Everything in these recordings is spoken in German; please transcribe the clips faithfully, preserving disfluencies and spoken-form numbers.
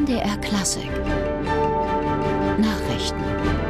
D R Klassik Nachrichten.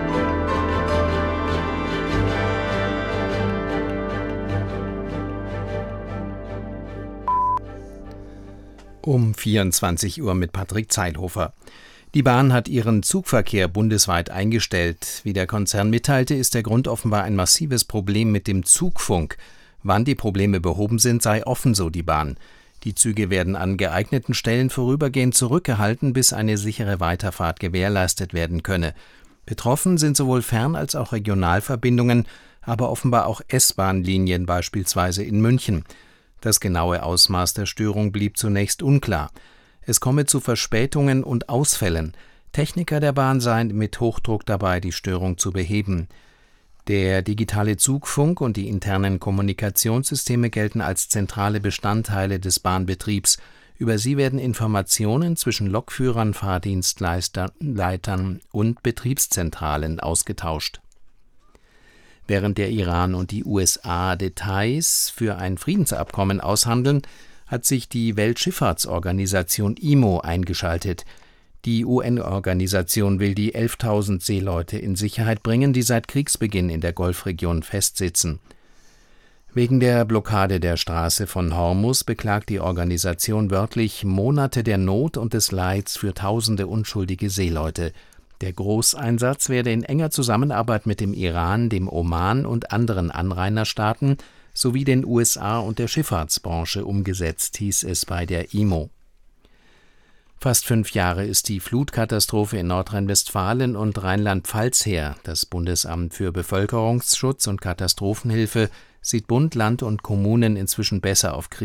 Um vierundzwanzig Uhr mit Patrick Zeilhofer. Die Bahn hat ihren Zugverkehr bundesweit eingestellt. Wie der Konzern mitteilte, ist der Grund offenbar ein massives Problem mit dem Zugfunk. Wann die Probleme behoben sind, sei offen, so die Bahn. Die Züge werden an geeigneten Stellen vorübergehend zurückgehalten, bis eine sichere Weiterfahrt gewährleistet werden könne. Betroffen sind sowohl Fern- als auch Regionalverbindungen, aber offenbar auch S-Bahn-Linien, beispielsweise in München. Das genaue Ausmaß der Störung blieb zunächst unklar. Es komme zu Verspätungen und Ausfällen. Techniker der Bahn seien mit Hochdruck dabei, die Störung zu beheben. Der digitale Zugfunk und die internen Kommunikationssysteme gelten als zentrale Bestandteile des Bahnbetriebs. Über sie werden Informationen zwischen Lokführern, Fahrdienstleitern und Betriebszentralen ausgetauscht. Während der Iran und die U S A Details für ein Friedensabkommen aushandeln, hat sich die Weltschifffahrtsorganisation I M O eingeschaltet. Die U N-Organisation will die elftausend Seeleute in Sicherheit bringen, die seit Kriegsbeginn in der Golfregion festsitzen. Wegen der Blockade der Straße von Hormuz beklagt die Organisation wörtlich Monate der Not und des Leids für tausende unschuldige Seeleute. Der Großeinsatz werde in enger Zusammenarbeit mit dem Iran, dem Oman und anderen Anrainerstaaten sowie den U S A und der Schifffahrtsbranche umgesetzt, hieß es bei der I M O. Fast fünf Jahre ist die Flutkatastrophe in Nordrhein-Westfalen und Rheinland-Pfalz her. Das Bundesamt für Bevölkerungsschutz und Katastrophenhilfe sieht Bund, Land und Kommunen inzwischen besser auf